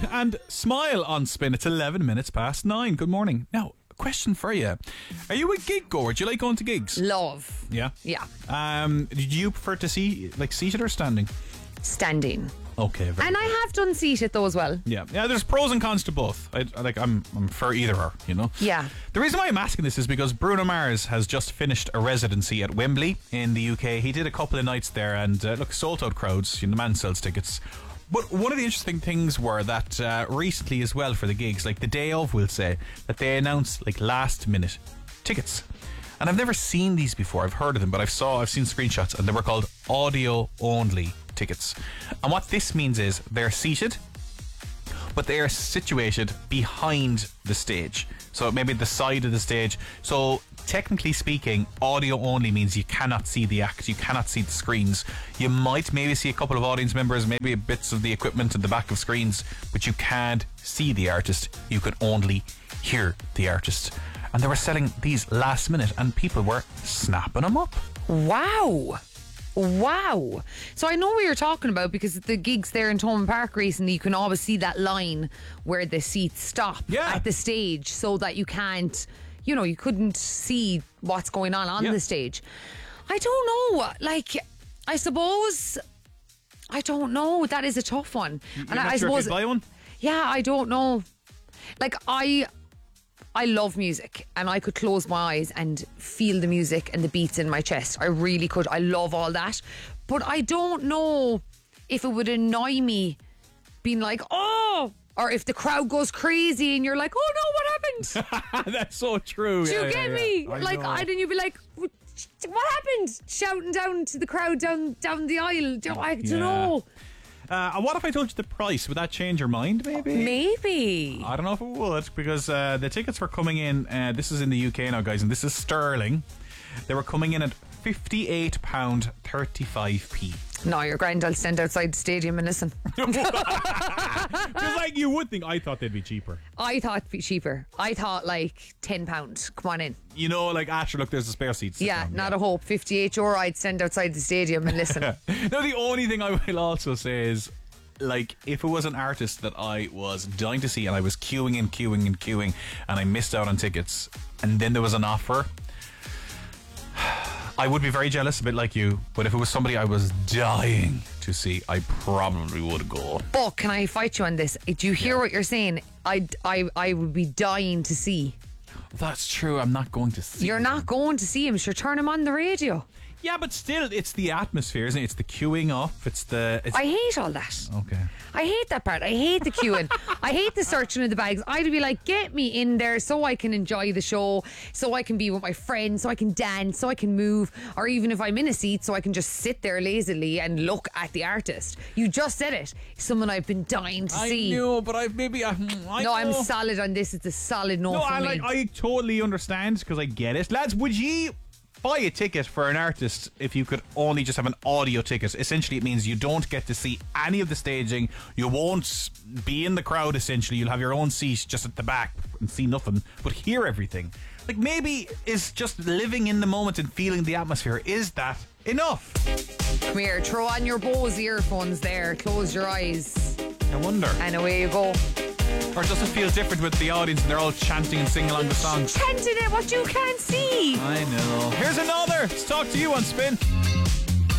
and Smile on Spin. It's 11 minutes past 9. Good morning. Now, question for you. Are you a gig goer? Do you like going to gigs? Love. Yeah? Yeah. Do you prefer to see, like, seated or standing? Standing. Okay. And I have done seated though as well. Yeah, there's pros and cons to both. I'm for either or, you know. Yeah. The reason why I'm asking this is because Bruno Mars has just finished a residency at Wembley in the UK. He did a couple of nights there, and look, sold out crowds. You know, the man sells tickets. But one of the interesting things were that recently as well for the gigs, like the day of, we'll say, that they announced like last minute tickets. And I've never seen these before. I've heard of them, but I've seen screenshots, and they were called audio only tickets. And what this means is they're seated, but they are situated behind the stage, so maybe the side of the stage. So technically speaking, audio only means you cannot see the act, you cannot see the screens. You might maybe see a couple of audience members, maybe bits of the equipment at the back of screens, but you can't see the artist. You can only hear the artist. And they were selling these last minute, and people were snapping them up. Wow. So I know what you're talking about, because the gigs there in Thomond Park recently, you can always see that line where the seats stop at the stage, so that you can't, you couldn't see what's going on the stage. I don't know. Like, I suppose, I don't know. That is a tough one. You're not sure if you'd buy one? Yeah, I don't know. Like, I love music, and I could close my eyes and feel the music and the beats in my chest. I really could. I love all that. But I don't know if it would annoy me being like, oh, or if the crowd goes crazy and you're like, oh no, what happened? That's so true. Do you get me? Then you'd be like, what happened? Shouting down to the crowd down the aisle. I don't know. And what if I told you the price? Would that change your mind, maybe? Maybe. I don't know if it would, because the tickets were coming in, this is in the UK now, guys, and this is sterling. They were coming in at £58.35p. No, you're grand. I'll stand outside the stadium and listen. Because like you would think, I thought they'd be cheaper. I thought it'd be cheaper. I thought like £10. Come on in. You know, like, Asher, look, there's the spare seats. Yeah, not a hope. €58, I'd stand outside the stadium and listen. Now, the only thing I will also say is, like, if it was an artist that I was dying to see and I was queuing and I missed out on tickets, and then there was an offer, I would be very jealous, a bit like you. But if it was somebody I was dying to see, I probably would go. But can I fight you on this? Do you hear what you're saying? I would be dying to see. That's true. I'm not going to see You're him. not going to see him. Sure, turn him on the radio. Yeah, but still, it's the atmosphere, isn't it? It's the queuing up. I hate all that. Okay. I hate that part. I hate the queuing. I hate the searching of the bags. I'd be like, get me in there so I can enjoy the show, so I can be with my friends, so I can dance, so I can move, or even if I'm in a seat, so I can just sit there lazily and look at the artist. You just said it. Someone I've been dying to see. I know, but I'm solid on this. It's a solid no for me. I totally understand, because I get it. Lads, would ye buy a ticket for an artist if you could only just have an audio ticket? Essentially, it means you don't get to see any of the staging. You won't be in the crowd, essentially. You'll have your own seat just at the back and see nothing, but hear everything. Like, maybe is just living in the moment and feeling the atmosphere, is that enough? Come here, throw on your Bose earphones there, close your eyes. I wonder. And away you go. Or does it feel different with the audience and they're all chanting and singing along the songs? Chanting it, what you can't see. I know. Here's another. Let's talk to you on Spin.